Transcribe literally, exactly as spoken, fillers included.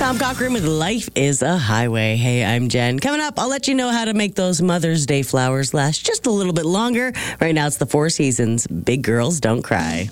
Tom Cochran with Life is a Highway. Hey, I'm Jen. Coming up, I'll let you know how to make those Mother's Day flowers last just a little bit longer. Right now, it's the Four Seasons. Big Girls Don't Cry.